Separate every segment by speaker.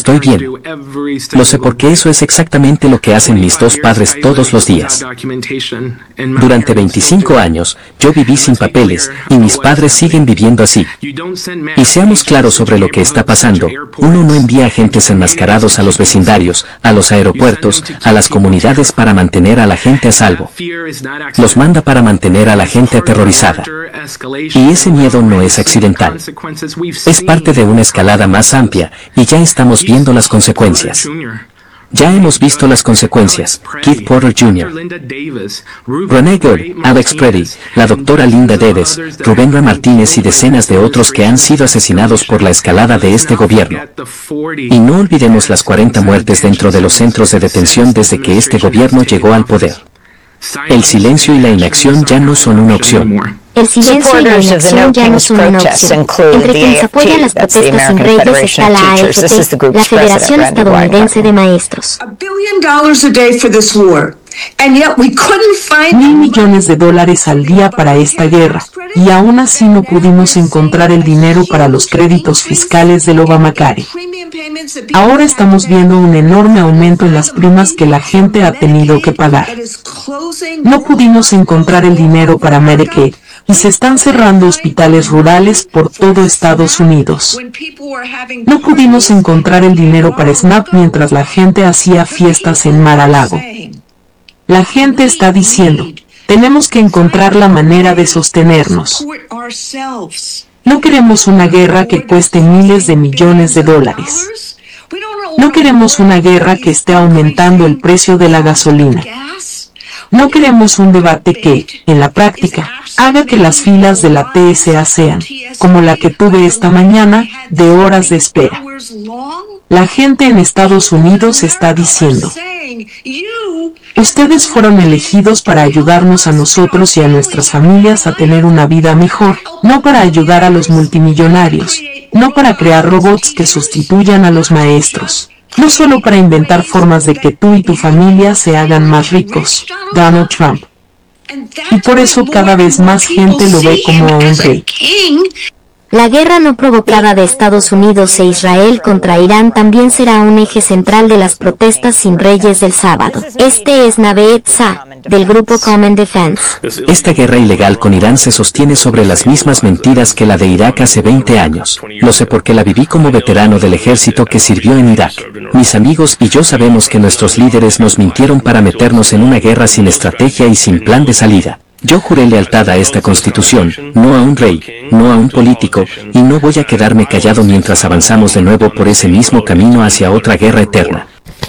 Speaker 1: estoy bien. Lo sé porque eso es exactamente lo que hacen mis dos padres todos los días. Durante 25 años, yo viví sin papeles, y mis padres siguen viviendo así. Y seamos claros sobre lo que está pasando, uno no envía agentes enmascarados a los vecindarios, a los aeropuertos, a las comunidades para mantener a la gente a salvo. Los manda para mantener a la gente aterrorizada. Y ese miedo no es accidental. Es parte de una escalada más amplia, y ya estamos viendo las consecuencias. Ya hemos visto las consecuencias. Keith Porter Jr., Renee Good, Alex Preddy, la doctora Linda Davis, Rubén Martínez y decenas de otros que han sido asesinados por la escalada de este gobierno. Y no olvidemos las 40 muertes dentro de los centros de detención desde que este gobierno llegó al poder. El silencio y la inacción ya no son una opción.
Speaker 2: El silencio y la inacción ya no son una opción. Entre quienes apoyan las protestas sin reyes está la AFT, la Federación Estadounidense de Maestros.
Speaker 3: $1.000 millones al día para esta guerra, y aún así no pudimos encontrar el dinero para los créditos fiscales del Obamacare. Ahora estamos viendo un enorme aumento en las primas que la gente ha tenido que pagar. No pudimos encontrar el dinero para Medicaid, y se están cerrando hospitales rurales por todo Estados Unidos. No pudimos encontrar el dinero para SNAP mientras la gente hacía fiestas en Mar-a-Lago. La gente está diciendo, tenemos que encontrar la manera de sostenernos. No queremos una guerra que cueste miles de millones de dólares. No queremos una guerra que esté aumentando el precio de la gasolina. No queremos un debate que, en la práctica, haga que las filas de la TSA sean, como la que tuve esta mañana, de horas de espera. La gente en Estados Unidos está diciendo, ustedes fueron elegidos para ayudarnos a nosotros y a nuestras familias a tener una vida mejor, no para ayudar a los multimillonarios, no para crear robots que sustituyan a los maestros. No solo para inventar formas de que tú y tu familia se hagan más ricos, Donald Trump. Y por eso cada vez más gente lo ve como a un rey.
Speaker 2: La guerra no provocada de Estados Unidos e Israel contra Irán también será un eje central de las protestas sin reyes del sábado. Este es Naved Shah, del grupo Common Defense.
Speaker 1: Esta guerra ilegal con Irán se sostiene sobre las mismas mentiras que la de Irak hace 20 años. Lo sé porque la viví como veterano del ejército que sirvió en Irak. Mis amigos y yo sabemos que nuestros líderes nos mintieron para meternos en una guerra sin estrategia y sin plan de salida. Yo juré lealtad a esta constitución, no a un rey, no a un político, y no voy a quedarme callado mientras avanzamos de nuevo por ese mismo camino hacia otra guerra eterna.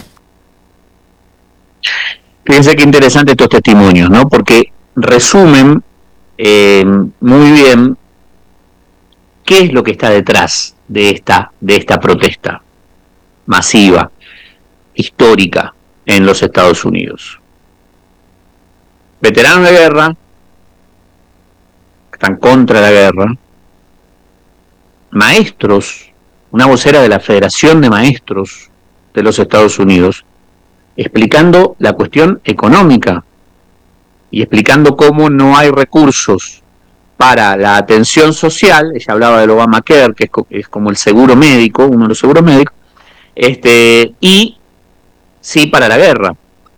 Speaker 4: Fíjense qué interesante estos testimonios, ¿no? Porque resumen muy bien qué es lo que está detrás de esta protesta masiva, histórica en los Estados Unidos. Veteranos de guerra, que están contra la guerra, maestros, una vocera de la Federación de Maestros de los Estados Unidos, explicando la cuestión económica y explicando cómo no hay recursos para la atención social. Ella hablaba del Obamacare, que es como el seguro médico, uno de los seguros médicos, y sí para la guerra,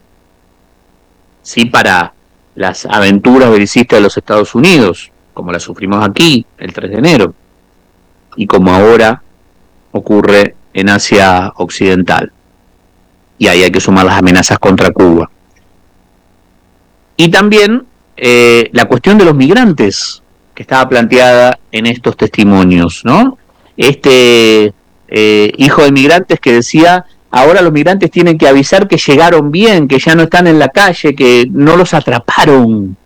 Speaker 4: sí para las aventuras belicistas de los Estados Unidos, como las sufrimos aquí el 3 de enero, y como ahora ocurre en Asia Occidental. Y ahí hay que sumar las amenazas contra Cuba. Y también la cuestión de los migrantes, que estaba planteada en estos testimonios, ¿no? Hijo de migrantes que decía, ahora los migrantes tienen que avisar que llegaron bien, que ya no están en la calle, que no los atraparon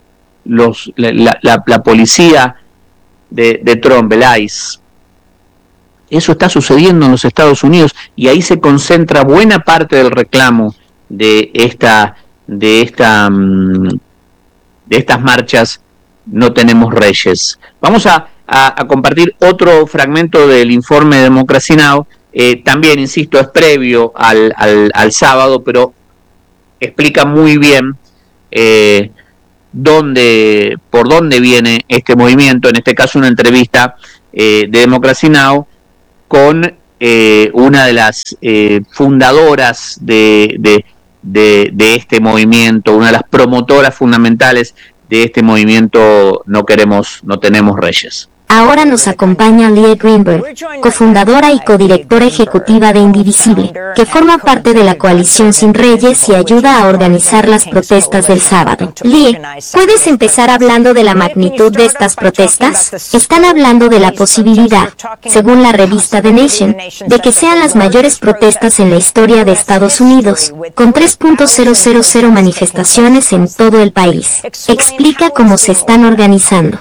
Speaker 4: la policía de Trump, el ICE. Eso está sucediendo en los Estados Unidos y ahí se concentra buena parte del reclamo de estas marchas. No tenemos reyes. Vamos a compartir otro fragmento del informe de Democracy Now! También, insisto, es previo al sábado, pero explica muy bien por dónde viene este movimiento. En este caso, una entrevista de Democracy Now! Con una de las fundadoras de este movimiento, una de las promotoras fundamentales de este movimiento No tenemos reyes.
Speaker 2: Ahora nos acompaña Leah Greenberg, cofundadora y codirectora ejecutiva de Indivisible, que forma parte de la coalición Sin Reyes y ayuda a organizar las protestas del sábado. Leah, ¿puedes empezar hablando de la magnitud de estas protestas? Están hablando de la posibilidad, según la revista The Nation, de que sean las mayores protestas en la historia de Estados Unidos, con 3.000 manifestaciones en todo el país. Explica cómo se están organizando.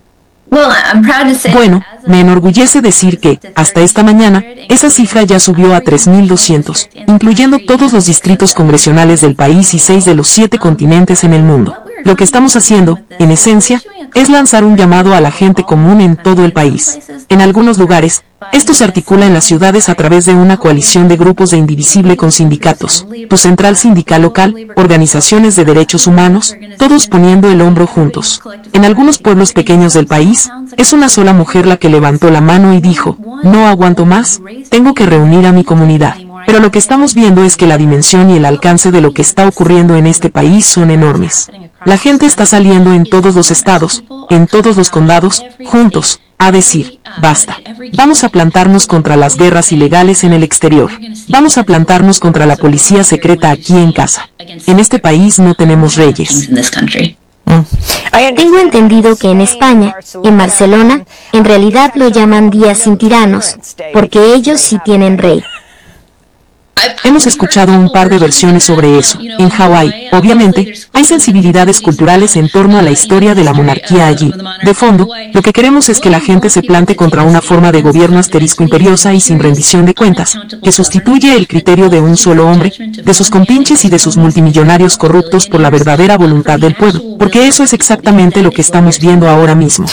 Speaker 3: Bueno, me enorgullece decir que, hasta esta mañana, esa cifra ya subió a 3.200, incluyendo todos los distritos congresionales del país y 6 de los 7 continentes en el mundo. Lo que estamos haciendo, en esencia, es lanzar un llamado a la gente común en todo el país. En algunos lugares, esto se articula en las ciudades a través de una coalición de grupos de Indivisible con sindicatos, tu central sindical local, organizaciones de derechos humanos, todos poniendo el hombro juntos. En algunos pueblos pequeños del país, es una sola mujer la que levantó la mano y dijo, no aguanto más, tengo que reunir a mi comunidad. Pero lo que estamos viendo es que la dimensión y el alcance de lo que está ocurriendo en este país son enormes. La gente está saliendo en todos los estados, en todos los condados, juntos, a decir, basta. Vamos a plantarnos contra las guerras ilegales en el exterior. Vamos a plantarnos contra la policía secreta aquí en casa. En este país no tenemos reyes.
Speaker 2: Tengo entendido que en España, en Barcelona, en realidad lo llaman días sin tiranos, porque ellos sí tienen rey.
Speaker 3: Hemos escuchado un par de versiones sobre eso. En Hawái, obviamente, hay sensibilidades culturales en torno a la historia de la monarquía allí. De fondo, lo que queremos es que la gente se plante contra una forma de gobierno asterisco imperiosa y sin rendición de cuentas, que sustituye el criterio de un solo hombre, de sus compinches y de sus multimillonarios corruptos por la verdadera voluntad del pueblo, porque eso es exactamente lo que estamos viendo ahora mismo.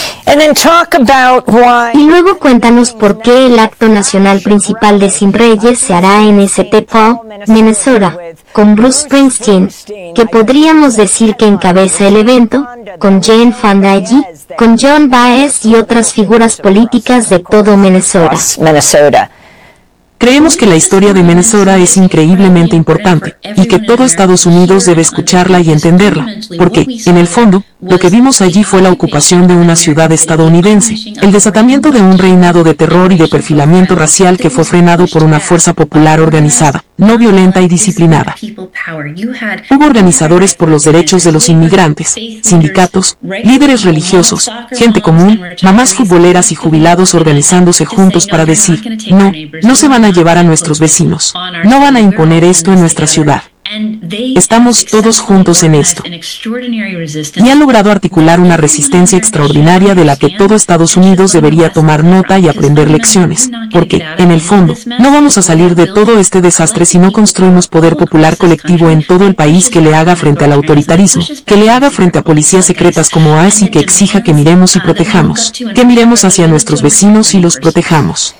Speaker 2: Y luego cuéntanos por qué el acto nacional principal de Sin Reyes se hará en St. Paul, Minnesota, con Bruce Springsteen, que podríamos decir que encabeza el evento, con Jane Fonda allí, con John Baez y otras figuras políticas de todo Minnesota.
Speaker 3: Creemos que la historia de Minnesota es increíblemente importante, y que todo Estados Unidos debe escucharla y entenderla, porque, en el fondo, lo que vimos allí fue la ocupación de una ciudad estadounidense, el desatamiento de un reinado de terror y de perfilamiento racial que fue frenado por una fuerza popular organizada, no violenta y disciplinada. Hubo organizadores por los derechos de los inmigrantes, sindicatos, líderes religiosos, gente común, mamás futboleras y jubilados organizándose juntos para decir, no se van a llevar a nuestros vecinos, no van a imponer esto en nuestra ciudad. Estamos todos juntos en esto. Y han logrado articular una resistencia extraordinaria de la que todo Estados Unidos debería tomar nota y aprender lecciones, porque, en el fondo, no vamos a salir de todo este desastre si no construimos poder popular colectivo en todo el país que le haga frente al autoritarismo, que le haga frente a policías secretas como ICE y que exija que miremos y protejamos, que miremos hacia nuestros vecinos y los protejamos.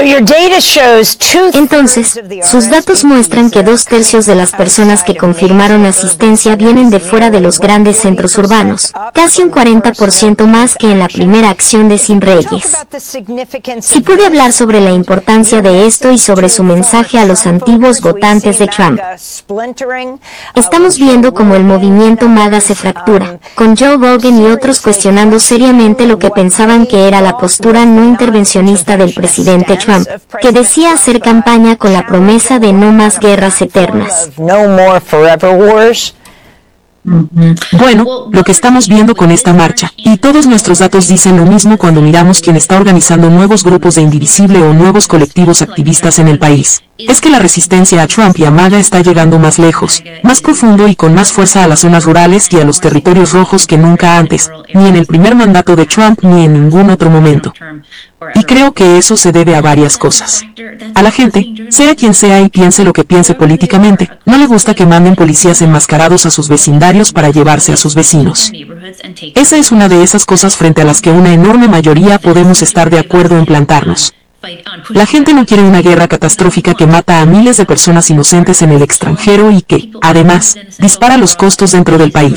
Speaker 2: Entonces, sus datos muestran que 2/3 de las personas que confirmaron asistencia vienen de fuera de los grandes centros urbanos, casi un 40% más que en la primera acción de Sin Reyes. Si puede hablar sobre la importancia de esto y sobre su mensaje a los antiguos votantes de Trump. Estamos viendo cómo el movimiento MAGA se fractura, con Joe Rogan y otros cuestionando seriamente lo que pensaban que era la postura no intervencionista del presidente Trump, que decía hacer campaña con la promesa de no más guerras eternas.
Speaker 3: Bueno, lo que estamos viendo con esta marcha, y todos nuestros datos dicen lo mismo cuando miramos quién está organizando nuevos grupos de Indivisible o nuevos colectivos activistas en el país, es que la resistencia a Trump y a MAGA está llegando más lejos, más profundo y con más fuerza a las zonas rurales y a los territorios rojos que nunca antes, ni en el primer mandato de Trump ni en ningún otro momento. Y creo que eso se debe a varias cosas. A la gente, sea quien sea y piense lo que piense políticamente, no le gusta que manden policías enmascarados a sus vecindarios para llevarse a sus vecinos. Esa es una de esas cosas frente a las que una enorme mayoría podemos estar de acuerdo en plantarnos. La gente no quiere una guerra catastrófica que mata a miles de personas inocentes en el extranjero y que, además, dispara los costos dentro del país.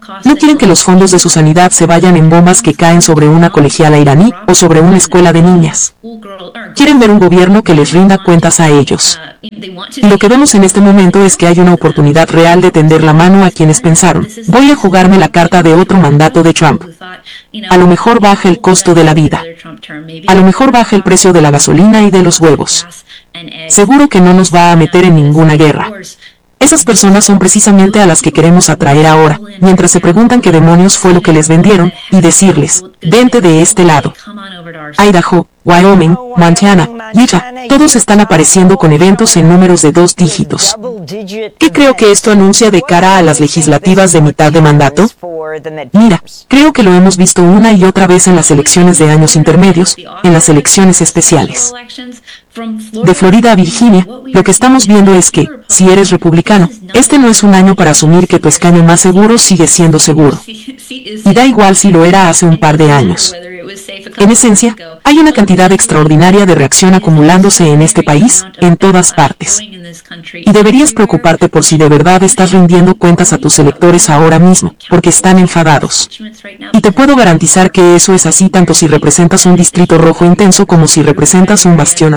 Speaker 3: No quieren que los fondos de su sanidad se vayan en bombas que caen sobre una colegiala iraní o sobre una escuela de niñas. Quieren ver un gobierno que les rinda cuentas a ellos. Y lo que vemos en este momento es que hay una oportunidad real de tender la mano a quienes pensaron, voy a jugarme la carta de otro mandato de Trump. A lo mejor baja el costo de la vida. A lo mejor baja el precio de la gasolina y de los huevos. Seguro que no nos va a meter en ninguna guerra. Esas personas son precisamente a las que queremos atraer ahora, mientras se preguntan qué demonios fue lo que les vendieron, y decirles, vente de este lado. Idaho, Wyoming, Montana, Utah, todos están apareciendo con eventos en números de 2 dígitos. ¿Qué creo que esto anuncia de cara a las legislativas de mitad de mandato? Mira, creo que lo hemos visto una y otra vez en las elecciones de años intermedios, en las elecciones especiales. De Florida a Virginia, lo que estamos viendo es que, si eres republicano, este no es un año para asumir que tu escaño más seguro sigue siendo seguro. Y da igual si lo era hace un par de años. En esencia, hay una cantidad extraordinaria de reacción acumulándose en este país, en todas partes. Y deberías preocuparte por si de verdad estás rindiendo cuentas a tus electores ahora mismo, porque están enfadados. Y te puedo garantizar que eso es así tanto si representas un distrito rojo intenso como si representas un bastión.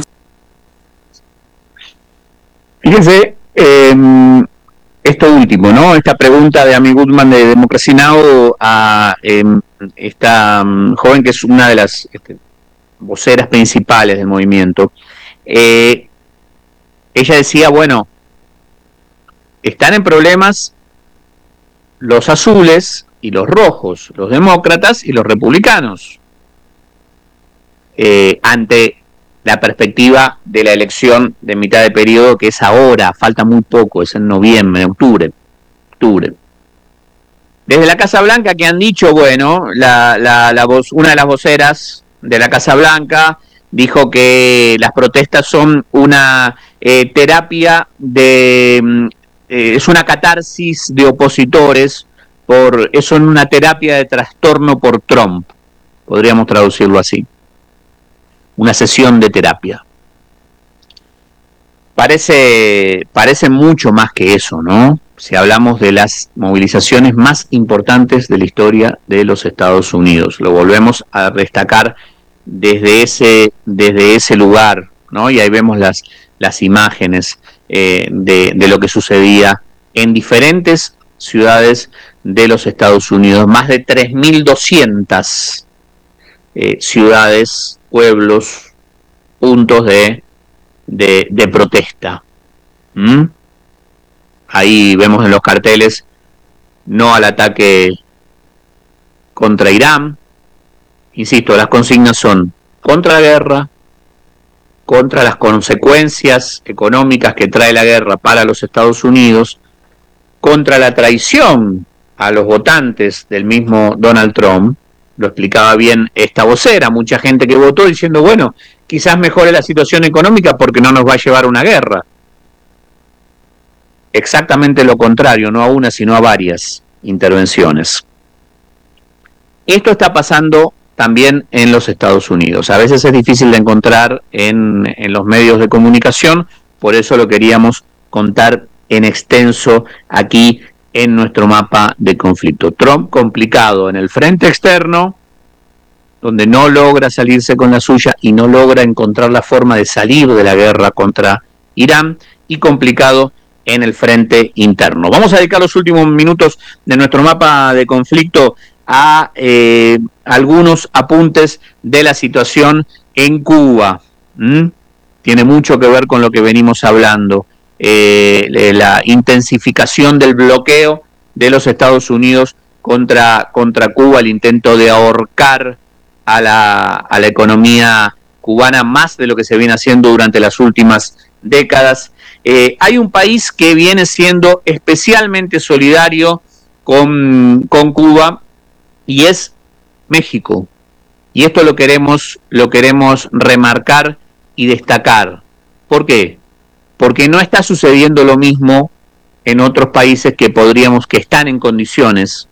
Speaker 4: Fíjense, esto último, ¿no? Esta pregunta de Amy Goodman de Democracy Now! A esta joven que es una de las voceras principales del movimiento. Ella decía, bueno, están en problemas los azules y los rojos, los demócratas y los republicanos, ante la perspectiva de la elección de mitad de periodo, que es ahora, falta muy poco, es en noviembre, octubre. Desde la Casa Blanca, que han dicho, bueno, una de las voceras de la Casa Blanca dijo que las protestas son una terapia es una catarsis de opositores, son una terapia de trastorno por Trump, podríamos traducirlo así. Una sesión de terapia. Parece mucho más que eso, ¿no? Si hablamos de las movilizaciones más importantes de la historia de los Estados Unidos. Lo volvemos a destacar desde ese lugar, ¿no? Y ahí vemos las imágenes de lo que sucedía en diferentes ciudades de los Estados Unidos. Más de 3.200 ciudades, pueblos, puntos de protesta. Ahí vemos en los carteles, no al ataque contra Irán. Insisto, las consignas son contra la guerra, contra las consecuencias económicas que trae la guerra para los Estados Unidos, contra la traición a los votantes del mismo Donald Trump. Lo explicaba bien esta vocera, mucha gente que votó diciendo, bueno, quizás mejore la situación económica porque no nos va a llevar a una guerra. Exactamente lo contrario, no a una, sino a varias intervenciones. Esto está pasando también en los Estados Unidos. A veces es difícil de encontrar en los medios de comunicación, por eso lo queríamos contar en extenso aquí en nuestro mapa de conflicto. Trump complicado en el frente externo, donde no logra salirse con la suya y no logra encontrar la forma de salir de la guerra contra Irán, y complicado en el frente interno. Vamos a dedicar los últimos minutos de nuestro mapa de conflicto a algunos apuntes de la situación en Cuba. Tiene mucho que ver con lo que venimos hablando. La intensificación del bloqueo de los Estados Unidos contra Cuba, el intento de ahorcar a la economía cubana más de lo que se viene haciendo durante las últimas décadas. Hay un país que viene siendo especialmente solidario con Cuba, y es México. Y esto lo queremos remarcar y destacar. ¿Por qué? Porque no está sucediendo lo mismo en otros países que están en condiciones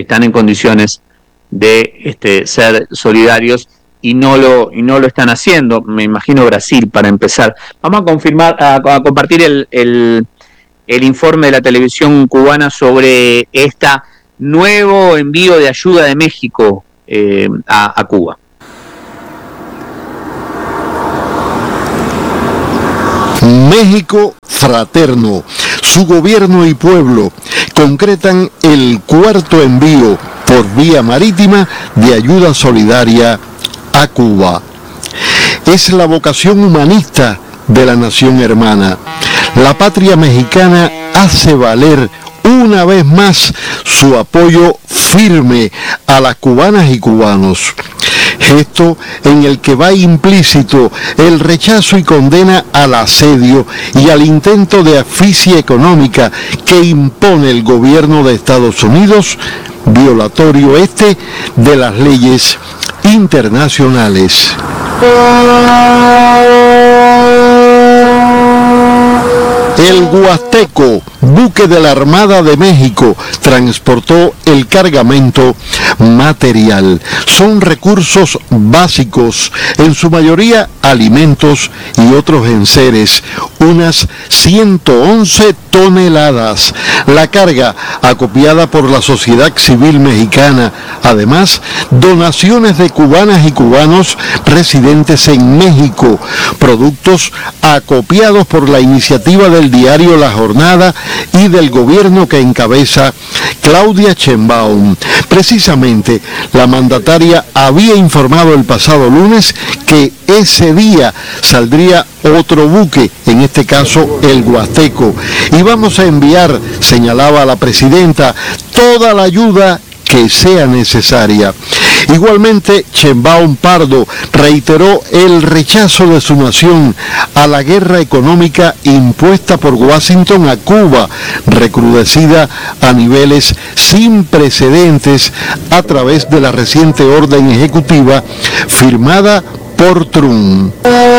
Speaker 4: de ser solidarios y no lo están haciendo. Me imagino Brasil, para empezar. Vamos a compartir el informe de la televisión cubana sobre esta nuevo envío de ayuda de México a Cuba.
Speaker 5: México fraterno, su gobierno y pueblo concretan el cuarto envío por vía marítima de ayuda solidaria a Cuba. Es la vocación humanista de la nación hermana. La patria mexicana hace valer una vez más su apoyo firme a las cubanas y cubanos, gesto en el que va implícito el rechazo y condena al asedio y al intento de asfixia económica que impone el gobierno de Estados Unidos, violatorio de las leyes internacionales. El Huasteco, buque de la Armada de México, transportó el cargamento material. Son recursos básicos, en su mayoría alimentos y otros enseres, unas 111 toneladas. La carga acopiada por la sociedad civil mexicana, además donaciones de cubanas y cubanos residentes en México, productos acopiados por la iniciativa del diario La Jornada y del gobierno que encabeza Claudia Sheinbaum. Precisamente, la mandataria había informado el pasado lunes que ese día saldría otro buque, en este caso el Huasteco, y vamos a enviar, señalaba la presidenta, toda la ayuda que sea necesaria. Igualmente, Sheinbaum Pardo reiteró el rechazo de su nación a la guerra económica impuesta por Washington a Cuba, recrudecida a niveles sin precedentes a través de la reciente orden ejecutiva firmada por Trump.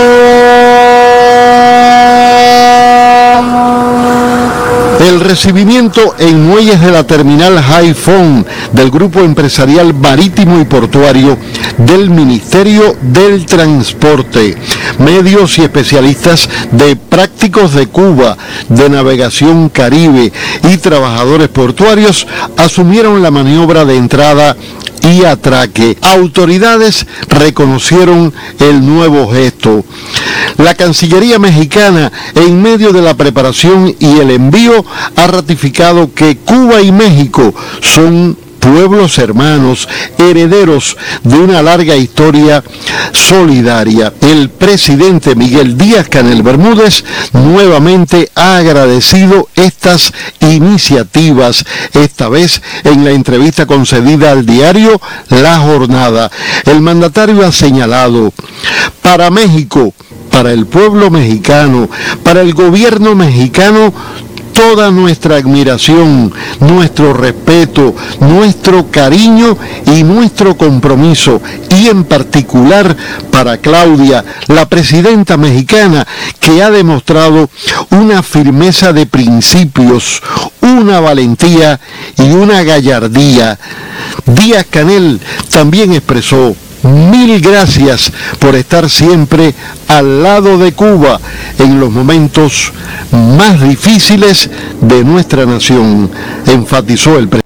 Speaker 5: El recibimiento en muelles de la terminal Haiphong del Grupo Empresarial Marítimo y Portuario del Ministerio del Transporte. Medios y especialistas de Prácticos de Cuba, de Navegación Caribe y trabajadores portuarios asumieron la maniobra de entrada y atraque. Autoridades reconocieron el nuevo gesto. La Cancillería mexicana, en medio de la preparación y el envío, ha ratificado que Cuba y México son pueblos hermanos, herederos de una larga historia solidaria. El presidente Miguel Díaz-Canel Bermúdez nuevamente ha agradecido estas iniciativas, esta vez en la entrevista concedida al diario La Jornada. El mandatario ha señalado: para México, para el pueblo mexicano, para el gobierno mexicano, toda nuestra admiración, nuestro respeto, nuestro cariño y nuestro compromiso, y en particular para Claudia, la presidenta mexicana, que ha demostrado una firmeza de principios, una valentía y una gallardía. Díaz-Canel también expresó: mil gracias por estar siempre al lado de Cuba en los momentos más difíciles de nuestra nación, enfatizó el presidente.